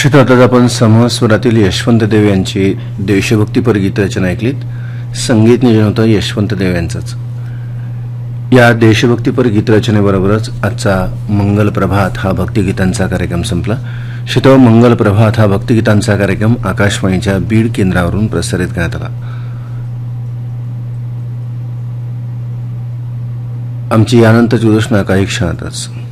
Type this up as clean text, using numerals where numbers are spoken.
श्रोताच आपण समस्वरातील यशवंत देव यांची देशभक्तीपर गीत रचना ऐकलीत. संगीत नियोजन होतं यशवंत देव यांचंच. या देशभक्तीपर गीतरचनेबरोबरच आजचा मंगल प्रभात हा भक्तिगीतांचा कार्यक्रम संपला. श्रोतो, मंगल प्रभात हा भक्तिगीतांचा कार्यक्रम आकाशवाणीच्या बीड केंद्रावरून प्रसारित करण्यात आला. आमची यानंतरची घोषणा काही क्षणातच.